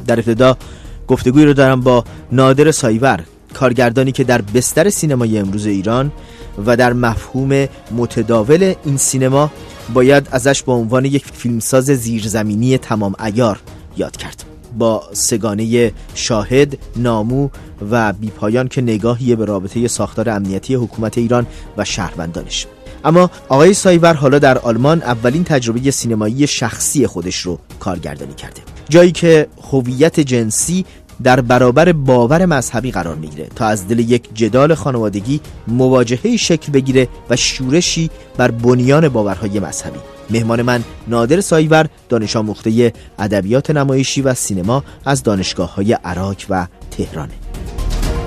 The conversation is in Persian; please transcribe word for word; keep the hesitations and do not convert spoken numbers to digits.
در ابتدا گفتگویی رو دارم با نادر سایور، کارگردانی که در بستر سینمای امروز ایران و در مفهوم متداول این سینما باید ازش به عنوان یک فیلمساز زیرزمینی تمام عیار یاد کرد، با سگانه شاهد، نامو و بیپایان که نگاهی به رابطه ساختار امنیتی حکومت ایران و شهروندانش. اما آقای سایور حالا در آلمان اولین تجربه سینمایی شخصی خودش رو کارگردانی کرده، جایی که هویت جنسی در برابر باور مذهبی قرار میگیره تا از دل یک جدال خانوادگی مواجهه‌ای شکل بگیره و شورشی بر بنیان باورهای مذهبی. مهمان من نادر سایور، دانش آموخته ادبیات نمایشی و سینما از دانشگاه‌های عراق و تهرانه.